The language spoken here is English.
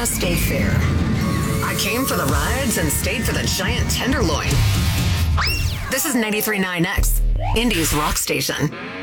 Montana State Fair. I came for the rides and stayed for the giant tenderloin. This is 93.9X, Indy's rock station.